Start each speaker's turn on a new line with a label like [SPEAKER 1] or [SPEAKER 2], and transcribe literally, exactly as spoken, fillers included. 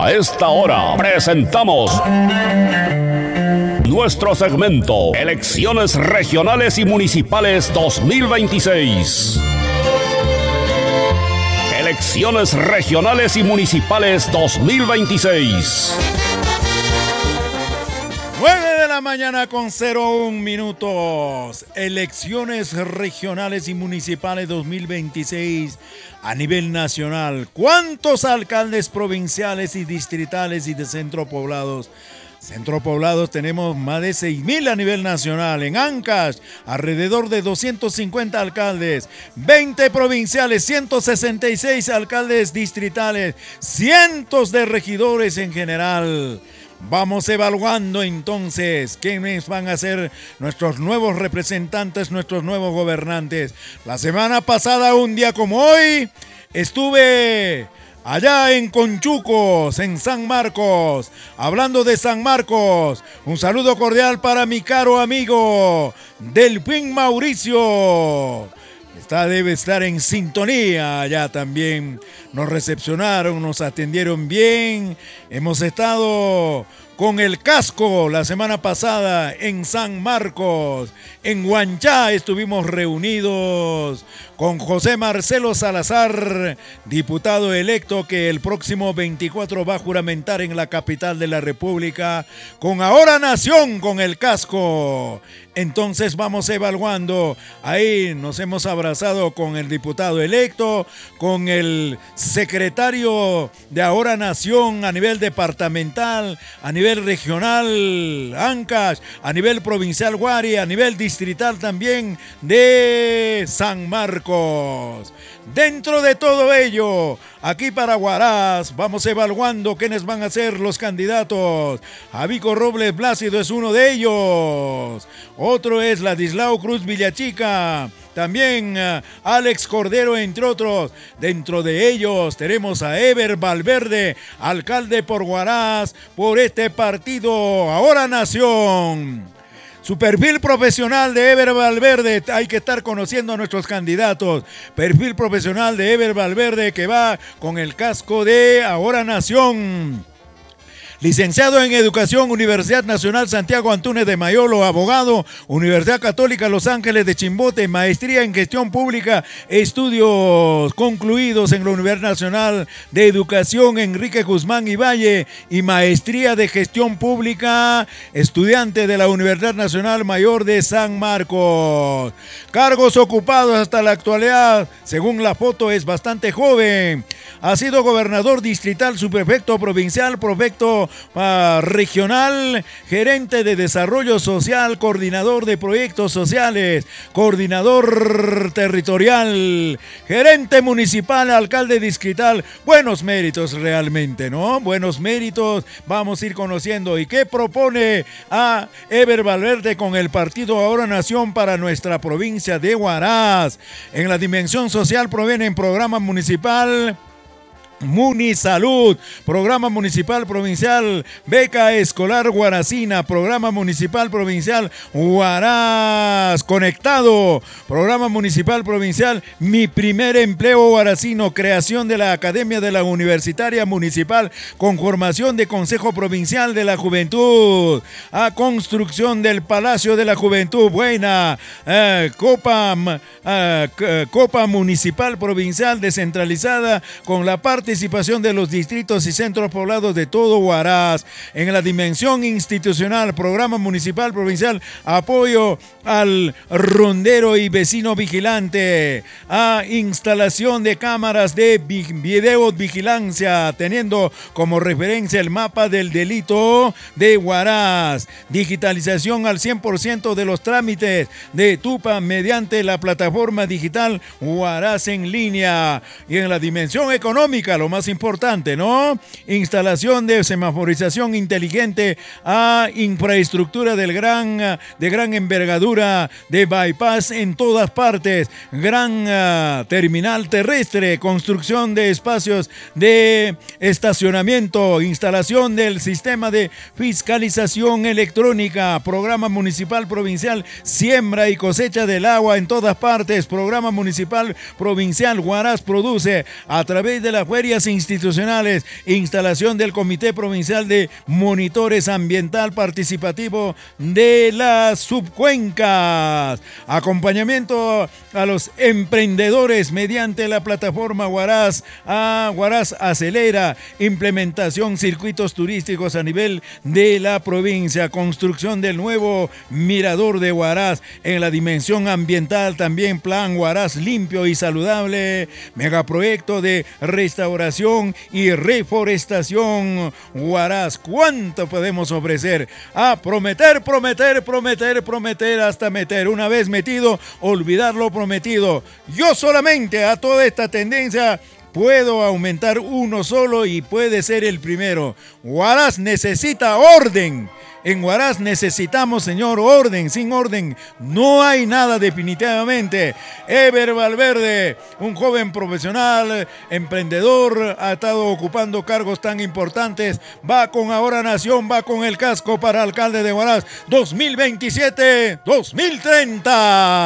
[SPEAKER 1] A esta hora presentamos nuestro segmento Elecciones Regionales y Municipales dos mil veintiséis. Elecciones Regionales y Municipales dos mil veintiséis.
[SPEAKER 2] nueve de la mañana con cero uno minutos. Elecciones regionales y municipales dos mil veintiséis a nivel nacional. ¿Cuántos alcaldes provinciales y distritales y de centro poblados? Centro poblados tenemos más de seis mil a nivel nacional. En Ancash, alrededor de doscientos cincuenta alcaldes, veinte provinciales, ciento sesenta y seis alcaldes distritales, cientos de regidores en general. Vamos evaluando entonces quiénes van a ser nuestros nuevos representantes, nuestros nuevos gobernantes. La semana pasada, un día como hoy, estuve allá en Conchucos, en San Marcos. Hablando de San Marcos, un saludo cordial para mi caro amigo Delfín Mauricio. Está, debe estar en sintonía allá también. Nos recepcionaron, nos atendieron bien. Hemos estado con el casco la semana pasada en San Marcos. En Huanchá estuvimos reunidos con José Marcelo Salazar, diputado electo que el próximo veinticuatro va a juramentar en la capital de la República, con Ahora Nación, con el casco. Entonces vamos evaluando. Ahí nos hemos abrazado con el diputado electo, con el secretario de Ahora Nación a nivel departamental, a nivel regional Ancash, a nivel provincial Guari, a nivel distrital también de San Marcos. Dentro de todo ello, aquí para Huaraz, vamos evaluando quiénes van a ser los candidatos. Javico Robles Blácido es uno de ellos. Otro es Ladislao Cruz Villachica. También uh, Alex Cordero, entre otros. Dentro de ellos tenemos a Eber Valverde, alcalde por Huaraz, por este partido Ahora Nación. Su perfil profesional de Eber Valverde, hay que estar conociendo a nuestros candidatos. Perfil profesional de Eber Valverde que va con el casco de Ahora Nación. Licenciado en Educación, Universidad Nacional Santiago Antúnez de Mayolo, abogado, Universidad Católica Los Ángeles de Chimbote, maestría en Gestión Pública, estudios concluidos en la Universidad Nacional de Educación Enrique Guzmán y Valle y maestría de Gestión Pública, estudiante de la Universidad Nacional Mayor de San Marcos. Cargos ocupados hasta la actualidad, según la foto es bastante joven. Ha sido gobernador distrital, subprefecto provincial, prefecto Uh, regional, gerente de desarrollo social, coordinador de proyectos sociales, coordinador territorial, gerente municipal, alcalde distrital. Buenos méritos realmente, ¿no? Buenos méritos, vamos a ir conociendo. ¿Y qué propone a Eber Valverde con el partido Ahora Nación para nuestra provincia de Huaraz? En la dimensión social proviene en programa municipal Munisalud, Programa Municipal Provincial Beca Escolar Huaracina, Programa Municipal Provincial Huaraz Conectado, Programa Municipal Provincial Mi Primer Empleo Huaracino, creación de la Academia de la Universitaria Municipal, conformación de Consejo Provincial de la Juventud, a construcción del Palacio de la Juventud, buena, eh, Copa, eh, Copa Municipal Provincial descentralizada con la parte participación de los distritos y centros poblados de todo Huaraz. En la dimensión institucional, programa municipal provincial, apoyo al rondero y vecino vigilante, a instalación de cámaras de videovigilancia, teniendo como referencia el mapa del delito de Huaraz, digitalización al cien por ciento de los trámites de Tupa mediante la plataforma digital Huaraz en línea. Y en la dimensión económica, lo más importante, ¿no? Instalación de semaforización inteligente a infraestructura del gran, de gran envergadura de bypass en todas partes, gran uh, terminal terrestre, construcción de espacios de estacionamiento, instalación del sistema de fiscalización electrónica, programa municipal provincial, siembra y cosecha del agua en todas partes, programa municipal provincial Huaraz produce a través de la Feria ferias institucionales, instalación del Comité Provincial de Monitores Ambiental Participativo de las subcuencas, acompañamiento a los emprendedores mediante la plataforma Huaraz, a Huaraz Acelera, implementación circuitos turísticos a nivel de la provincia, construcción del nuevo mirador de Huaraz en la dimensión ambiental, también plan Huaraz limpio y saludable, megaproyecto de restauración y reforestación Huaraz. ¿Cuánto podemos ofrecer? A prometer, prometer, prometer, prometer hasta meter. Una vez metido, olvidar lo prometido. Yo solamente a toda esta tendencia puedo aumentar uno solo y puede ser el primero. Huaraz necesita orden. En Huaraz necesitamos, señor, orden. Sin orden no hay nada definitivamente. Ever Valverde, un joven profesional, emprendedor, ha estado ocupando cargos tan importantes. Va con Ahora Nación, va con el casco para alcalde de Huaraz dos mil veintisiete a dos mil treinta.